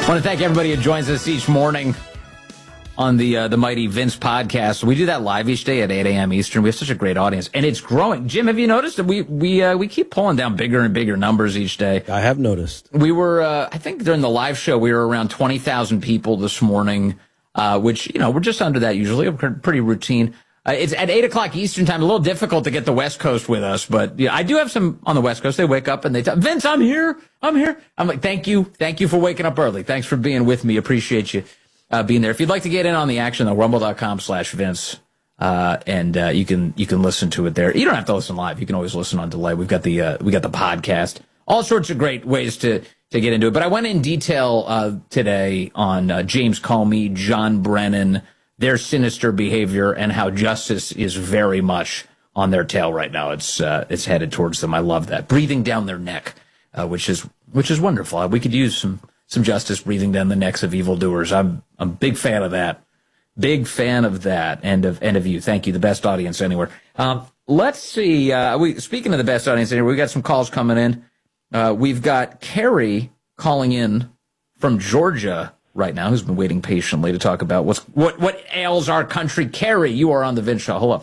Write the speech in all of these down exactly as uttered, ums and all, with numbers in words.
want to thank everybody who joins us each morning on the uh, the Mighty Vince podcast. We do that live each day at eight a.m. Eastern. We have such a great audience, and it's growing. Jim, have you noticed that we we uh, we keep pulling down bigger and bigger numbers each day? I have noticed. We were, uh, I think, during the live show, we were around twenty thousand people this morning, uh, which, you know, we're just under that usually, pretty routine. Uh, it's at eight o'clock Eastern time, a little difficult to get the West Coast with us, but yeah, I do have some on the West Coast. They wake up and they tell Vince, I'm here, I'm here. I'm like, thank you, thank you for waking up early. Thanks for being with me. Appreciate you uh, being there. If you'd like to get in on the action, though, rumble.com slash Vince, uh, and uh, you can you can listen to it there. You don't have to listen live. You can always listen on delay. We've got the uh, we got the podcast, all sorts of great ways to to get into it. But I went in detail uh, today on uh, James Comey, John Brennan, their sinister behavior, and how justice is very much on their tail right now. It's uh, it's headed towards them. I love that. Breathing down their neck, uh, which is which is wonderful. We could use some some justice breathing down the necks of evildoers. I'm I'm a big fan of that. Big fan of that, and of and of you. Thank you. The best audience anywhere. Um, let's see. Uh, we speaking of the best audience anywhere, we got some calls coming in. Uh, we've got Carrie calling in from Georgia right now, who's been waiting patiently to talk about what's what what ails our country. Carrie, you are on the Vince Show. Hello.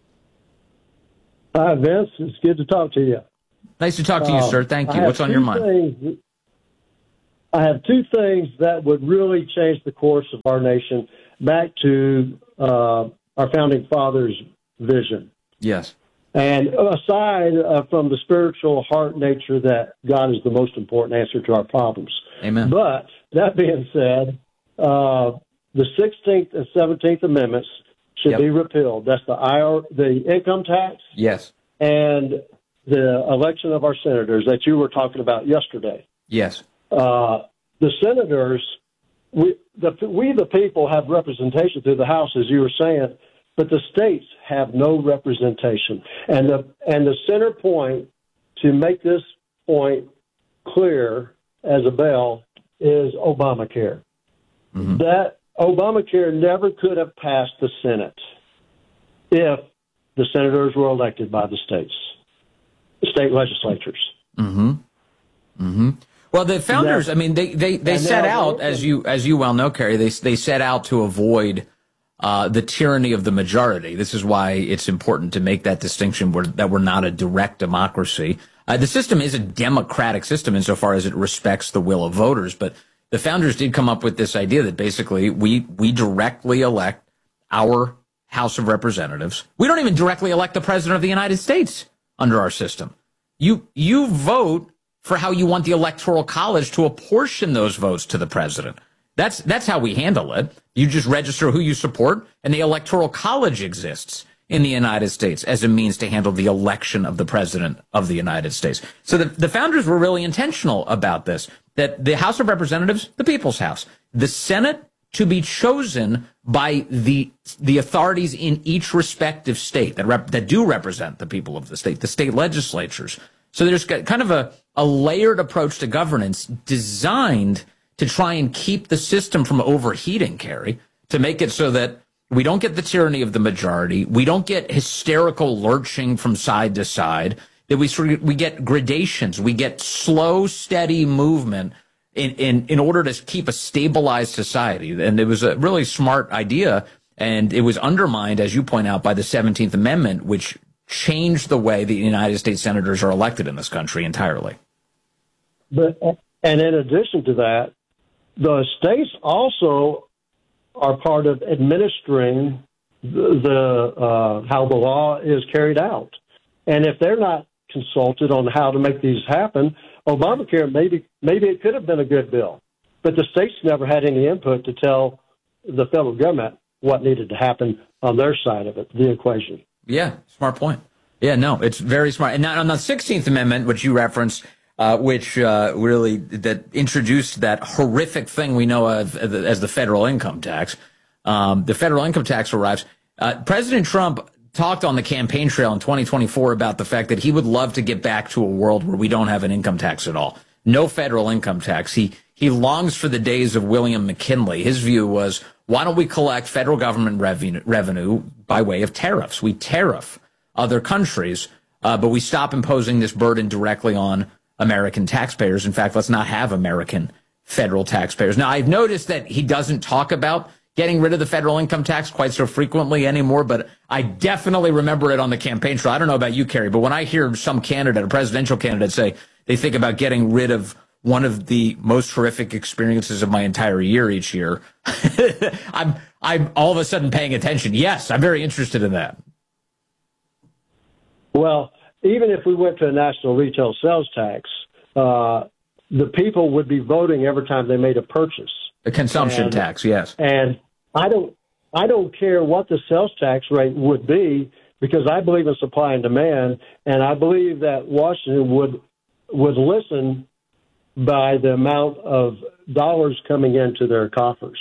Hi, Vince. It's good to talk to you. Nice to talk to you, uh, sir. Thank you. What's on your mind? Things, I have two things that would really change the course of our nation back to uh, our founding fathers' vision. Yes. And aside uh, from the spiritual heart nature that God is the most important answer to our problems. Amen. But that being said, uh, the sixteenth and seventeenth Amendments should yep. be repealed. That's the I R, the income tax. Yes. And the election of our senators that you were talking about yesterday. Yes. Uh, the senators, we the, we the people have representation through the House, as you were saying, but the states have no representation. And the and the center point to make this point clear as a bell is Obamacare. Mm-hmm. That Obamacare never could have passed the Senate if the senators were elected by the states, the state legislatures. Mm-hmm. Mm-hmm. Well, the founders, I mean, they, they, they set out, as you as you well know, Kerry, they they set out to avoid uh, the tyranny of the majority. This is why it's important to make that distinction where, that we're not a direct democracy. Uh, the system is a democratic system insofar as it respects the will of voters, but the founders did come up with this idea that basically we we directly elect our House of Representatives. We don't even directly elect the President of the United States under our system. You you vote for how you want the Electoral College to apportion those votes to the president. That's that's how we handle it. You just register who you support, and the Electoral College exists in the United States as a means to handle the election of the president of the United States. So the, the founders were really intentional about this, that the House of Representatives, the people's house, the Senate to be chosen by the the authorities in each respective state that rep, that do represent the people of the state, the state legislatures. So there's kind of a, a layered approach to governance designed to try and keep the system from overheating, Kerry, to make it so that we don't get the tyranny of the majority, we don't get hysterical lurching from side to side, that we sort of, we get gradations, we get slow, steady movement in, in, in order to keep a stabilized society. And it was a really smart idea, and it was undermined, as you point out, by the seventeenth Amendment, which changed the way the United States senators are elected in this country entirely. But and in addition to that, the states also are part of administering the, the uh, how the law is carried out. And if they're not consulted on how to make these happen, Obamacare, maybe maybe it could have been a good bill. But the states never had any input to tell the federal government what needed to happen on their side of it, the equation. Yeah, smart point. Yeah, no, it's very smart. And now on the sixteenth Amendment, which you referenced, uh, which uh, really that introduced that horrific thing we know of as the federal income tax. Um, the federal income tax arrives. Uh, President Trump talked on the campaign trail in twenty twenty-four about the fact that he would love to get back to a world where we don't have an income tax at all. No federal income tax. He he longs for the days of William McKinley. His view was, why don't we collect federal government revenue, revenue by way of tariffs? We tariff other countries, uh, but we stop imposing this burden directly on American taxpayers. In fact, let's not have American federal taxpayers. Now, I've noticed that he doesn't talk about getting rid of the federal income tax quite so frequently anymore, but I definitely remember it on the campaign trail. I don't know about you, Kerry, but when I hear some candidate, a presidential candidate, say they think about getting rid of one of the most horrific experiences of my entire year each year, I'm I'm all of a sudden paying attention. Yes, I'm very interested in that. Well, even if we went to a national retail sales tax, uh, the people would be voting every time they made a purchase. A consumption and, tax, yes. And I don't, I don't care what the sales tax rate would be, because I believe in supply and demand, and I believe that Washington would would listen by the amount of dollars coming into their coffers.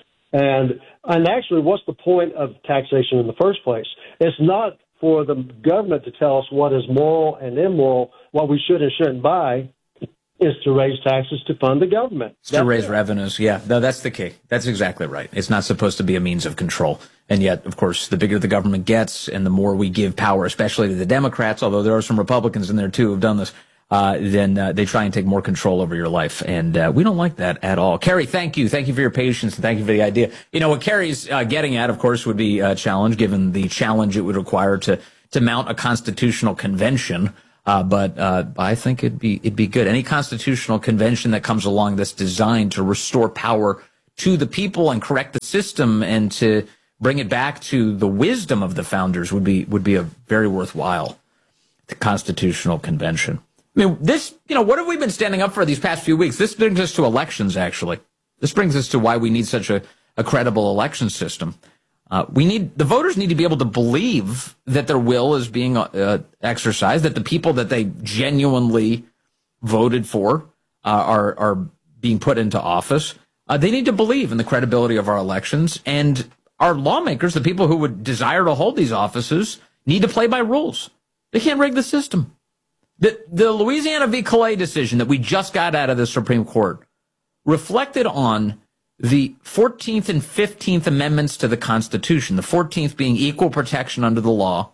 And and actually, what's the point of taxation in the first place? It's not for the government to tell us what is moral and immoral, what we should and shouldn't buy. Is to raise taxes to fund the government. It's to raise it. revenues, yeah. No, that's the key. That's exactly right. It's not supposed to be a means of control. And yet, of course, the bigger the government gets and the more we give power, especially to the Democrats, although there are some Republicans in there, too, who have done this, uh, then uh, they try and take more control over your life. And uh, we don't like that at all. Kerry, thank you. Thank you for your patience, and thank you for the idea. You know, what Kerry's uh, getting at, of course, would be a challenge, given the challenge it would require to, to mount a constitutional convention. Uh, but uh, I think it'd be it'd be good. Any constitutional convention that comes along that's designed to restore power to the people and correct the system and to bring it back to the wisdom of the founders would be would be a very worthwhile constitutional convention. I mean, this, you know, what have we been standing up for these past few weeks? This brings us to elections, actually. This brings us to why we need such a, a credible election system. Uh, we need the voters need to be able to believe that their will is being uh, exercised, that the people that they genuinely voted for uh, are are being put into office. Uh, they need to believe in the credibility of our elections, and our lawmakers, the people who would desire to hold these offices, need to play by rules. They can't rig the system. The the Louisiana v. Calais decision that we just got out of the Supreme Court reflected on the fourteenth and fifteenth Amendments to the Constitution, the fourteenth being equal protection under the law.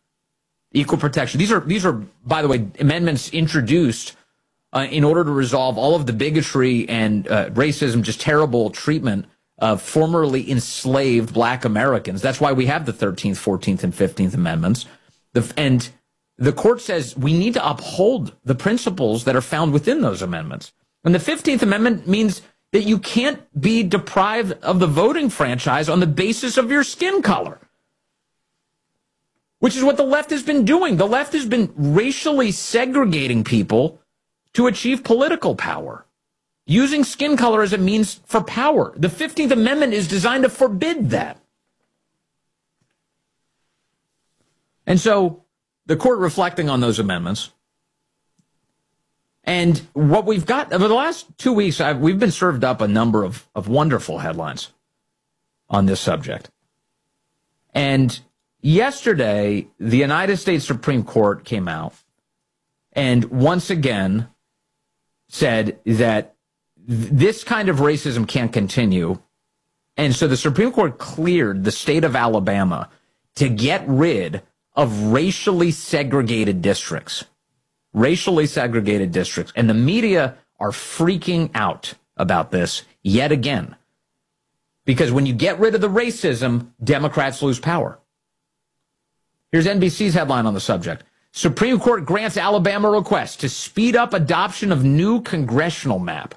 Equal protection. These are, these are, by the way, amendments introduced uh, in order to resolve all of the bigotry and uh, racism, just terrible treatment of formerly enslaved black Americans. That's why we have the thirteenth, fourteenth, and fifteenth Amendments. The, and the court says we need to uphold the principles that are found within those amendments. And the fifteenth Amendment means that you can't be deprived of the voting franchise on the basis of your skin color, which is what the left has been doing. The left has been racially segregating people to achieve political power, using skin color as a means for power. The fifteenth Amendment is designed to forbid that. And so the court, reflecting on those amendments, and what we've got over the last two weeks, I've, we've been served up a number of, of wonderful headlines on this subject. And yesterday, the United States Supreme Court came out and once again said that th- this kind of racism can't continue. And so the Supreme Court cleared the state of Alabama to get rid of racially segregated districts. Racially segregated districts. And the media are freaking out about this yet again. Because when you get rid of the racism, Democrats lose power. Here's N B C's headline on the subject. Supreme Court grants Alabama request to speed up adoption of new congressional map.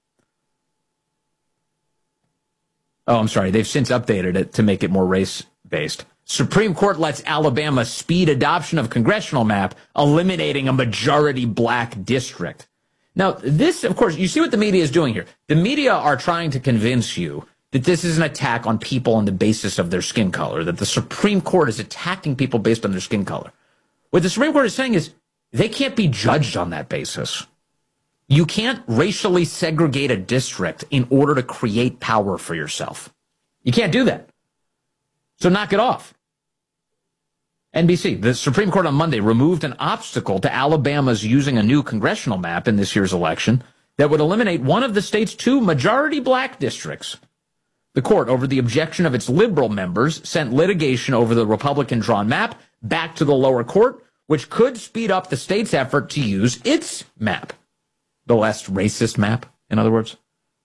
Oh, I'm sorry. They've since updated it to make it more race-based. Supreme Court lets Alabama speed adoption of congressional map, eliminating a majority black district. Now, this, of course, you see what the media is doing here. The media are trying to convince you that this is an attack on people on the basis of their skin color, that the Supreme Court is attacking people based on their skin color. What the Supreme Court is saying is they can't be judged on that basis. You can't racially segregate a district in order to create power for yourself. You can't do that. So knock it off. N B C, the Supreme Court on Monday removed an obstacle to Alabama's using a new congressional map in this year's election that would eliminate one of the state's two majority black districts. The court, over the objection of its liberal members, sent litigation over the Republican-drawn map back to the lower court, which could speed up the state's effort to use its map. The less racist map, in other words.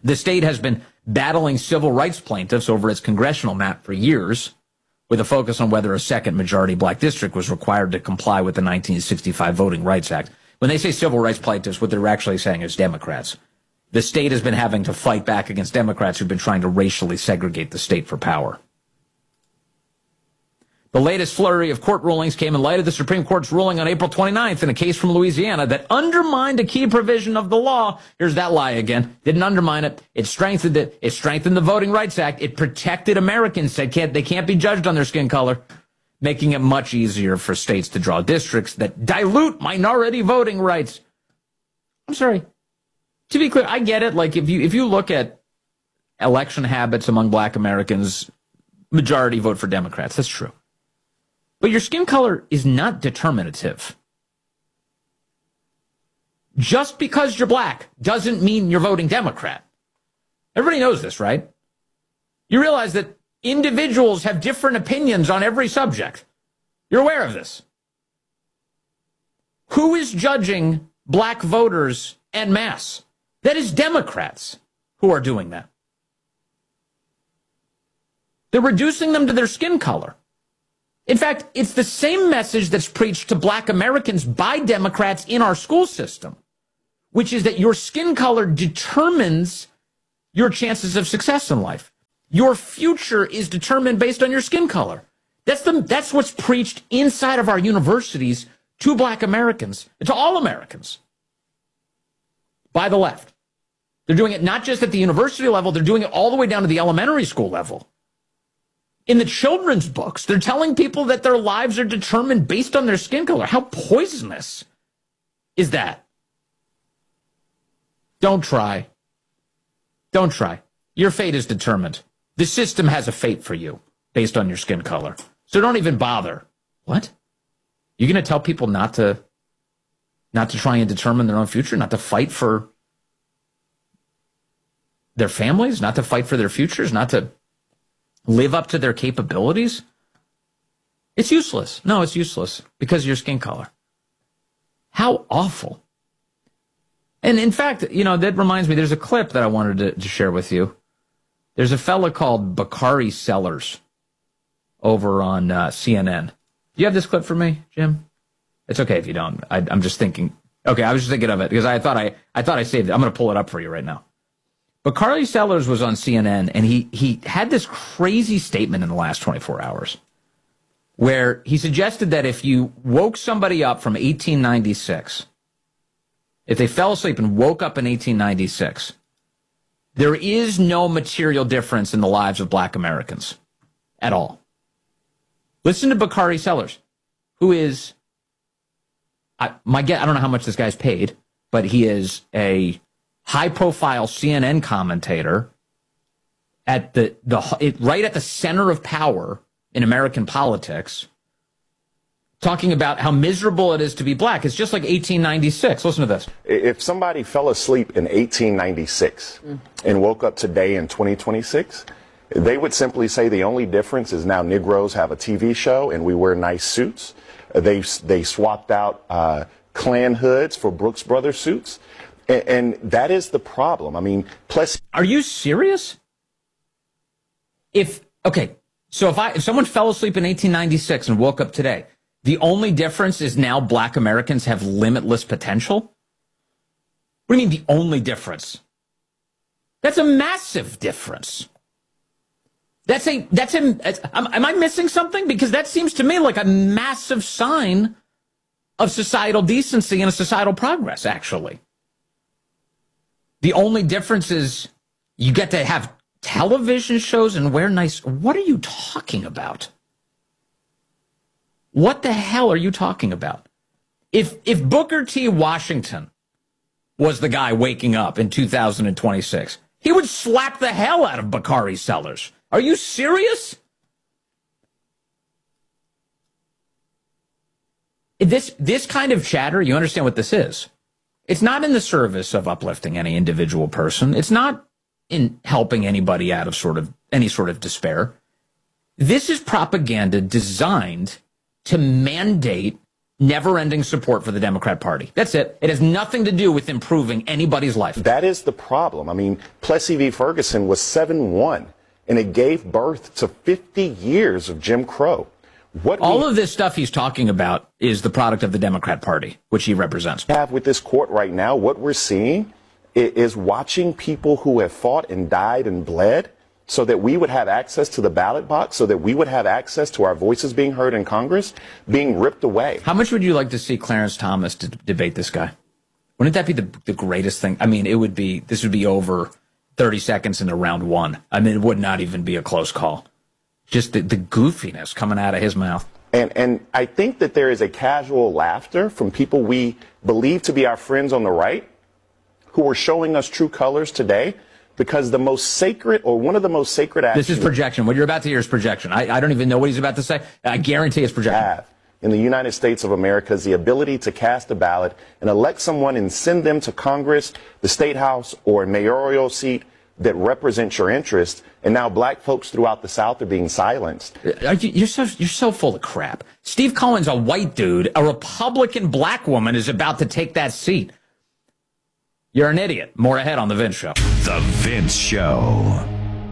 The state has been battling civil rights plaintiffs over its congressional map for years, with a focus on whether a second majority black district was required to comply with the nineteen sixty-five Voting Rights Act. When they say civil rights plaintiffs, what they're actually saying is Democrats. The state has been having to fight back against Democrats who've been trying to racially segregate the state for power. The latest flurry of court rulings came in light of the Supreme Court's ruling on April twenty-ninth in a case from Louisiana that undermined a key provision of the law. Here's that lie again. Didn't undermine it. It strengthened it. It strengthened the Voting Rights Act. It protected Americans. Said can't, they can't be judged on their skin color, making it much easier for states to draw districts that dilute minority voting rights. I'm sorry. To be clear, I get it. Like if you if you look at election habits among black Americans, majority vote for Democrats. That's true. But your skin color is not determinative. Just because you're black doesn't mean you're voting Democrat. Everybody knows this, right? You realize that individuals have different opinions on every subject. You're aware of this. Who is judging black voters en masse? That is Democrats who are doing that. They're reducing them to their skin color. In fact, it's the same message that's preached to black Americans by Democrats in our school system, which is that your skin color determines your chances of success in life. Your future is determined based on your skin color. That's the, that's what's preached inside of our universities to black Americans, to all Americans, by the left. They're doing it not just at the university level, they're doing it all the way down to the elementary school level. In the children's books, they're telling people that their lives are determined based on their skin color. How poisonous is that? Don't try. Don't try. Your fate is determined. The system has a fate for you based on your skin color. So don't even bother. What? You're going to tell people not to, not to try and determine their own future, not to fight for their families, not to fight for their futures, not to live up to their capabilities? It's useless. No, it's useless because of your skin color. How awful. And in fact, you know, that reminds me, there's a clip that I wanted to, to share with you. There's a fella called Bakari Sellers over on uh, C N N. Do you have this clip for me, Jim? It's okay if you don't. I, I'm just thinking. Okay, I was just thinking of it because I thought I, I thought I saved it. I'm going to pull it up for you right now. Bakari Sellers was on C N N, and he, he had this crazy statement in the last twenty-four hours where he suggested that if you woke somebody up from eighteen ninety-six, if they fell asleep and woke up in eighteen ninety-six, there is no material difference in the lives of black Americans at all. Listen to Bakari Sellers, who is, I, my guess, I don't know how much this guy's paid, but he is a high-profile C N N commentator at the the it, right at the center of power in American politics, talking about how miserable it is to be black. It's just like eighteen ninety-six. Listen to this. If somebody fell asleep in eighteen ninety-six mm. and woke up today in twenty twenty-six, they would simply say the only difference is now Negroes have a T V show and we wear nice suits. They they swapped out uh, Klan hoods for Brooks Brothers suits. And that is the problem. I mean, plus, are you serious? If okay, so if I if someone fell asleep in eighteen ninety-six and woke up today, the only difference is now black Americans have limitless potential? What do you mean the only difference? That's a massive difference. That's a that's a am, am I missing something? Because that seems to me like a massive sign of societal decency and a societal progress, actually. The only difference is you get to have television shows and wear nice. What are you talking about? What the hell are you talking about? If if Booker T. Washington was the guy waking up in two thousand twenty-six, he would slap the hell out of Bakari Sellers. Are you serious? This this kind of chatter, you understand what this is. It's not in the service of uplifting any individual person. It's not in helping anybody out of sort of any sort of despair. This is propaganda designed to mandate never-ending support for the Democrat Party. That's it. It has nothing to do with improving anybody's life. That is the problem. I mean, Plessy v. Ferguson was seven one, and it gave birth to fifty years of Jim Crow. What All we of this stuff he's talking about is the product of the Democrat Party, which he represents. have with this court right now, what we're seeing is watching people who have fought and died and bled so that we would have access to the ballot box, so that we would have access to our voices being heard in Congress, being ripped away. How much would you like to see Clarence Thomas to debate this guy? Wouldn't that be the, the greatest thing? I mean, it would be, this would be over thirty seconds into round one. I mean, it would not even be a close call. Just the, the goofiness coming out of his mouth. And, and I think that there is a casual laughter from people we believe to be our friends on the right who are showing us true colors today, because the most sacred, or one of the most sacred actions... This is projection. What you're about to hear is projection. I, I don't even know what he's about to say. I guarantee it's projection. Have in the United States of America is the ability to cast a ballot and elect someone and send them to Congress, the State House, or a mayoral seat that represents your interests. And now black folks throughout the South are being silenced. Are you, you're so you're so full of crap. Steve Cohen's a white dude. A Republican black woman is about to take that seat. You're an idiot. More ahead on The Vince Show. The Vince Show.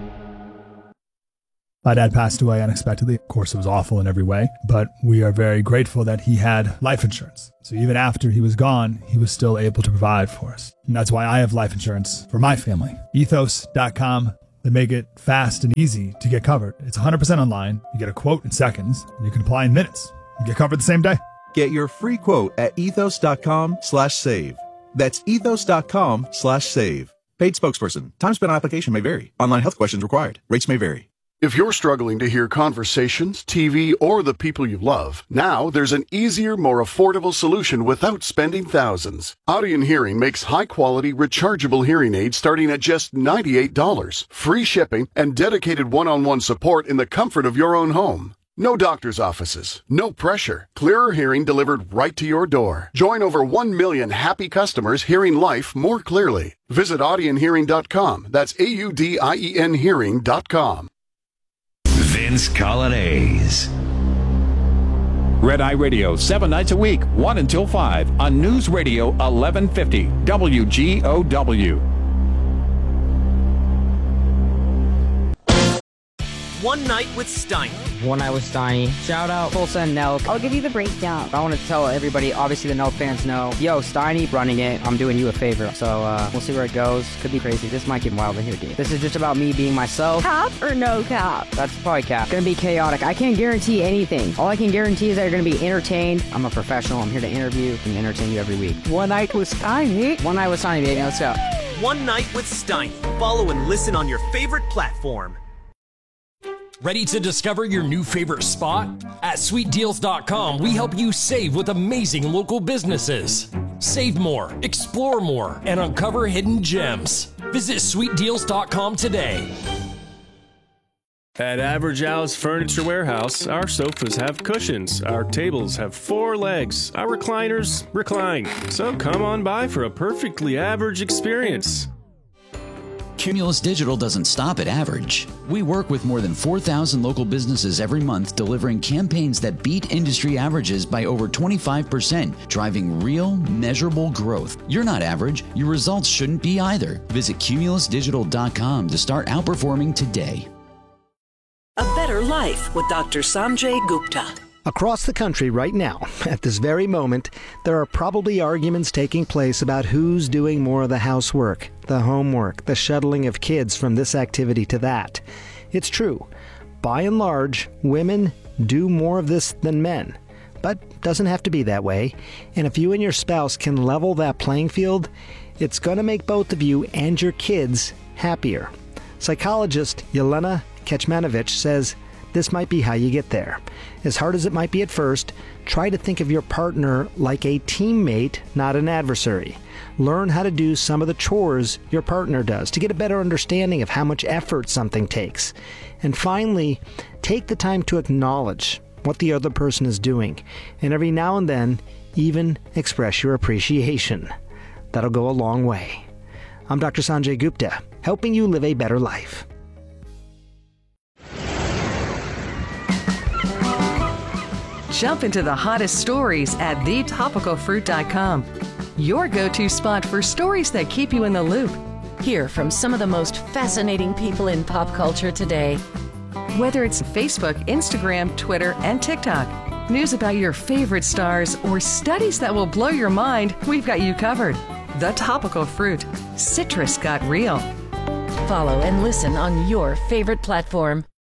My dad passed away unexpectedly. Of course, it was awful in every way, but we are very grateful that he had life insurance. So even after he was gone, he was still able to provide for us. And that's why I have life insurance for my family. ethos dot com. They make it fast and easy to get covered. It's one hundred percent online. You get a quote in seconds, and you can apply in minutes. You get covered the same day. Get your free quote at ethos dot com slash save. That's ethos dot com slash save. Paid spokesperson. Time spent on application may vary. Online health questions required. Rates may vary. If you're struggling to hear conversations, T V, or the people you love, now there's an easier, more affordable solution without spending thousands. Audien Hearing makes high-quality, rechargeable hearing aids starting at just ninety-eight dollars, free shipping, and dedicated one-on-one support in the comfort of your own home. No doctor's offices, no pressure, clearer hearing delivered right to your door. Join over one million happy customers hearing life more clearly. Visit audien hearing dot com. That's A U D I E N hearing dot com. Vince Colonnese. Red Eye Radio, seven nights a week, one until five, on News Radio eleven fifty, W G O W. One Night with Steiny. One Night with Steiny. Shout out Tulsa and Nelk. I'll give you the breakdown. I want to tell everybody, obviously the Nelk fans know, yo, Steiny running it, I'm doing you a favor. So uh, we'll see where it goes. Could be crazy. This might get wild in here, dude. This is just about me being myself. Cap or no cap? That's probably cap. Gonna be chaotic. I can't guarantee anything. All I can guarantee is that you're gonna be entertained. I'm a professional. I'm here to interview and entertain you every week. One Night with Steiny. One Night with Steiny, baby. Let's go. One Night with Steiny. Follow and listen on your favorite platform. Ready to discover your new favorite spot? At sweet deals dot com, we help you save with amazing local businesses. Save more, explore more, and uncover hidden gems. Visit sweet deals dot com today. At Average Al's Furniture Warehouse, our sofas have cushions, our tables have four legs, our recliners recline. So come on by for a perfectly average experience. Cumulus Digital doesn't stop at average. We work with more than four thousand local businesses every month, delivering campaigns that beat industry averages by over twenty-five percent, driving real, measurable growth. You're not average. Your results shouldn't be either. Visit cumulus digital dot com to start outperforming today. A better life with Doctor Sanjay Gupta. Across the country right now, at this very moment, there are probably arguments taking place about who's doing more of the housework, the homework, the shuttling of kids from this activity to that. It's true. By and large, women do more of this than men. But doesn't have to be that way. And if you and your spouse can level that playing field, it's going to make both of you and your kids happier. Psychologist Yelena Kecmanovic says this might be how you get there. As hard as it might be at first, try to think of your partner like a teammate, not an adversary. Learn how to do some of the chores your partner does to get a better understanding of how much effort something takes. And finally, take the time to acknowledge what the other person is doing, and every now and then, even express your appreciation. That'll go a long way. I'm Doctor Sanjay Gupta, helping you live a better life. Jump into the hottest stories at the topical fruit dot com. Your go-to spot for stories that keep you in the loop. Hear from some of the most fascinating people in pop culture today. Whether it's Facebook, Instagram, Twitter, and TikTok, news about your favorite stars, or studies that will blow your mind, we've got you covered. The Topical Fruit. Citrus got real. Follow and listen on your favorite platform.